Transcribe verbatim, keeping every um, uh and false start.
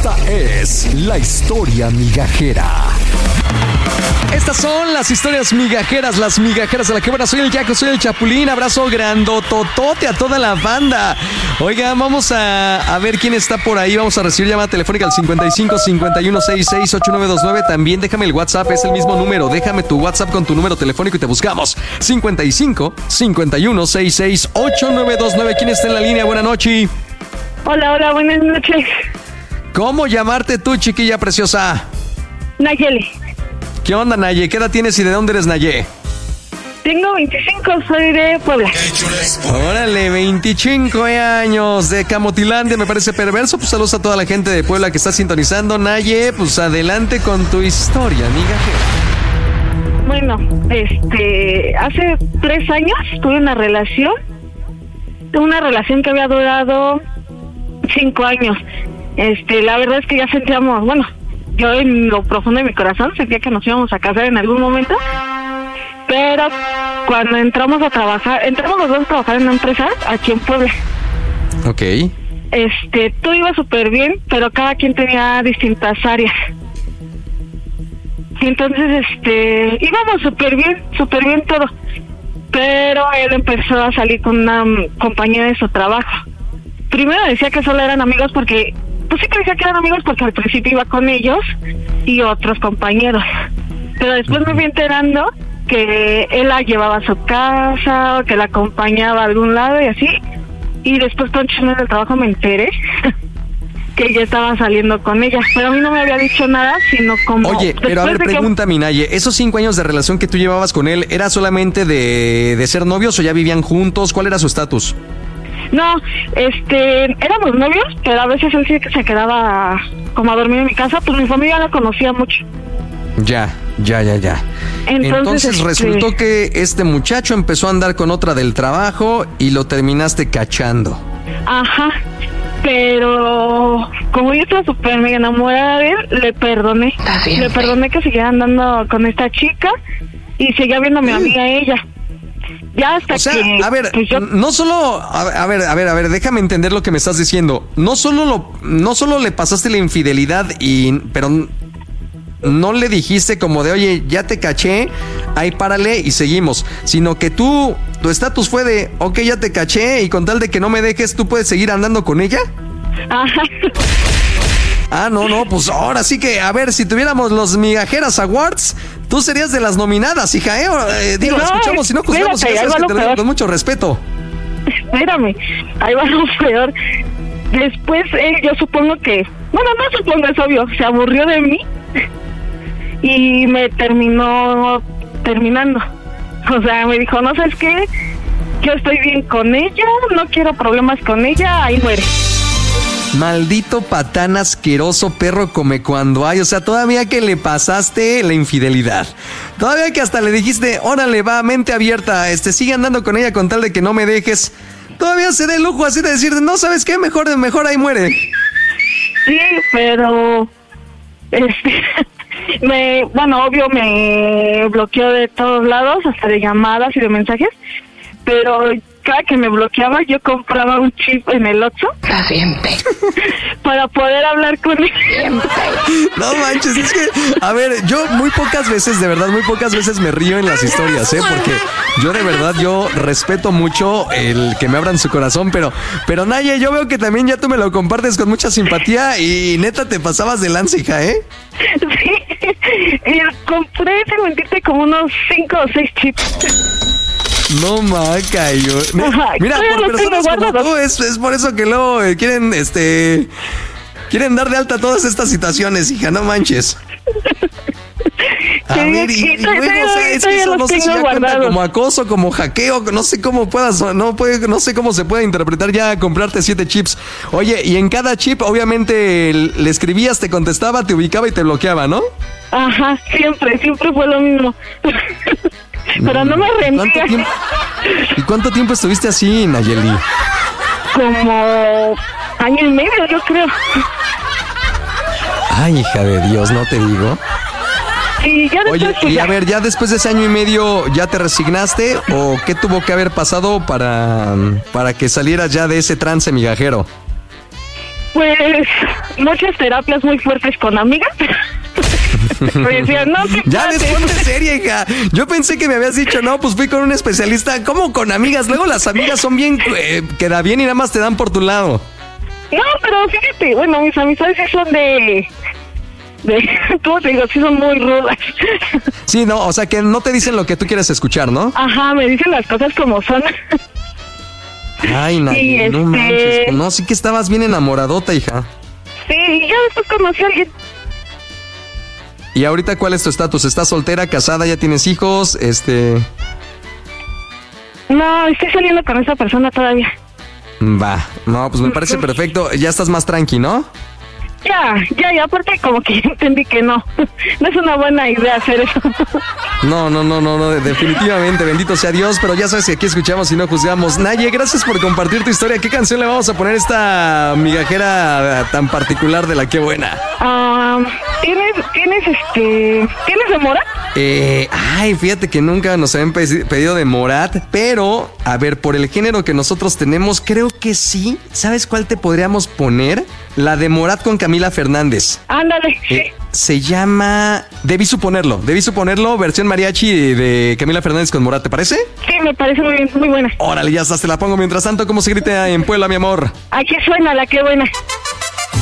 Esta es la historia migajera. Estas son las historias migajeras, las migajeras de la que buena. Soy el Yaco, soy el Chapulín. Abrazo grandototote a toda la banda. Oiga, vamos a, a ver quién está por ahí. Vamos a recibir llamada telefónica al cincuenta y cinco, cincuenta y uno, sesenta y seis, ochenta y nueve veintinueve. También déjame el WhatsApp, es el mismo número. Déjame tu WhatsApp con tu número telefónico y te buscamos. cincuenta y cinco, cincuenta y uno, sesenta y seis, ochenta y nueve veintinueve. ¿Quién está en la línea? Buenas noches. Hola, hola, buenas noches. ¿Cómo llamarte tú, chiquilla preciosa? Nayeli. ¿Qué onda, Naye? ¿Qué edad tienes y de dónde eres, Naye? Tengo veinticinco, soy de Puebla. Órale, veinticinco años de Camotilandia, me parece perverso. Pues saludos a toda la gente de Puebla que está sintonizando. Naye, pues adelante con tu historia, migajera. Bueno, este, hace tres años tuve una relación, una relación que había durado cinco años. Este, la verdad es que ya sentíamos, bueno, yo en lo profundo de mi corazón sentía que nos íbamos a casar en algún momento, pero cuando entramos a trabajar, entramos los dos a trabajar en una empresa aquí en Puebla. Ok. Este, todo iba súper bien, pero cada quien tenía distintas áreas. Y entonces, este, íbamos súper bien, súper bien todo, pero él empezó a salir con una compañera de su trabajo. Primero decía que solo eran amigos porque... Pues sí que decía que eran amigos porque al principio iba con ellos y otros compañeros. Pero después me fui enterando que él la llevaba a su casa o que la acompañaba a algún lado y así. Y después con en el trabajo me enteré que ya estaba saliendo con ella. Pero a mí no me había dicho nada, sino como... Oye, pero a ver, pregunta, que... Minaye, ¿esos cinco años de relación que tú llevabas con él, ¿era solamente de, de ser novios o ya vivían juntos? ¿Cuál era su estatus? No, este, éramos novios, pero a veces él sí que se quedaba como a dormir en mi casa, pues mi familia la conocía mucho. Ya, ya, ya, ya. Entonces, Entonces este... resultó que este muchacho empezó a andar con otra del trabajo y lo terminaste cachando. Ajá, pero como yo estaba súper mega enamorada de él, le perdoné. Bien, le perdoné que siguiera andando con esta chica y seguía viendo a mi amiga ella. Ya hasta o sea, que, a ver, pues yo... no solo, a, a ver, a ver, a ver, déjame entender lo que me estás diciendo. No solo lo, no solo le pasaste la infidelidad y, pero no le dijiste como de, oye, ya te caché, ahí párale y seguimos, sino que tú, tu estatus fue de, ok, ya te caché y con tal de que no me dejes, ¿tú puedes seguir andando con ella? Ajá. Ah, no, no, pues ahora sí que, a ver, si tuviéramos los Migajeras Awards, tú serías de las nominadas, hija, ¿eh? eh digo, no, escuchamos y no juzgamos, espérate, que te lo con mucho respeto. Espérame, ahí va lo peor. Después él, yo supongo que, bueno, no supongo, es obvio, se aburrió de mí y me terminó terminando. O sea, me dijo, no sabes qué, yo estoy bien con ella, no quiero problemas con ella, ahí muere. Maldito patán asqueroso, perro come cuando hay. O sea, todavía que le pasaste la infidelidad. Todavía que hasta le dijiste, órale, va, mente abierta, este, sigue andando con ella con tal de que no me dejes. Todavía se dé el lujo así de decir, no, ¿sabes qué? Mejor, mejor ahí muere. Sí, pero... Este... me, bueno, obvio me bloqueó de todos lados, hasta de llamadas y de mensajes. Pero... cada que me bloqueaba, yo compraba un chip en el Oxxo. Está bien, pe. Para poder hablar con él. No manches, es que, a ver, yo muy pocas veces, de verdad, muy pocas veces me río en las historias, ¿eh? Porque yo de verdad, yo respeto mucho el que me abran su corazón, pero, pero Naye, yo veo que también ya tú me lo compartes con mucha simpatía y neta te pasabas de lanza, hija, ¿eh? Sí, y compré, sin mentirte, como unos cinco o seis chips. No maca, yo. Ajá, mira, por personas como tú, es, es por eso que luego eh, quieren, este, quieren dar de alta todas estas situaciones, hija, no manches. A ver, y, y luego, o sea, es que eso no sé si ya cuenta como acoso, como hackeo, no sé cómo puedas, no puede, no sé cómo se puede interpretar ya comprarte siete chips. Oye, y en cada chip, obviamente, le escribías, te contestaba, te ubicaba y te bloqueaba, ¿no? Ajá, siempre, siempre fue lo mismo. Pero no me rendía. ¿Y cuánto tiempo estuviste así, Nayeli? Como año y medio, yo creo. Ay, hija de Dios, ¿no te digo? Y ya Oye, después, y ya... a ver, ¿ya después de ese año y medio ya te resignaste? ¿O qué tuvo que haber pasado para, para que salieras ya de ese trance migajero? Pues muchas terapias muy fuertes con amigas. Me decían, no te Ya pases. desponte seria, hija. Yo pensé que me habías dicho, no, pues fui con un especialista. ¿Cómo con amigas? Luego las amigas son bien, eh, queda bien y nada más te dan por tu lado. No, pero fíjate, bueno, mis amistades sí son de... de ¿cómo te digo? Sí son muy rudas. Sí, no, o sea que no te dicen lo que tú quieres escuchar, ¿no? Ajá, me dicen las cosas como son. Ay, Naye, Sí, no este- manches. No, sí que estabas bien enamoradota, hija. Sí, y ya después conocí a alguien. ¿Y ahorita cuál es tu estatus? ¿Estás soltera, casada, ya tienes hijos? Este... No, estoy saliendo con esa persona todavía. Va, no, pues me parece perfecto. Ya estás más tranqui, ¿no? Ya, ya, y aparte como que entendí que no. No es una buena idea hacer eso. No, no, no, no, no, definitivamente, bendito sea Dios, pero ya sabes que aquí escuchamos y no juzgamos. Naye, gracias por compartir tu historia. ¿Qué canción le vamos a poner a esta migajera tan particular de la Qué Buena? Ah, ¿Tienes, tienes este, tienes de Morat? Eh, ay, fíjate que nunca nos habían pe- pedido de Morat, pero, a ver, por el género que nosotros tenemos, creo que sí. ¿Sabes cuál te podríamos poner? La de Morat con Camila Fernández. Ándale, sí. Eh, se llama... Debí suponerlo, debí suponerlo, versión mariachi de, de Camila Fernández con Morat, ¿te parece? Sí, me parece muy bien, muy buena. Órale, ya estás, te la pongo. Mientras tanto, ¿cómo se grita en Puebla, mi amor? Aquí suena la Qué Buena.